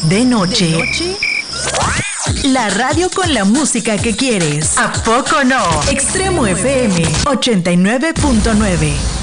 de noche. La radio con la música que quieres. ¿A poco no? Extremo FM 89.9.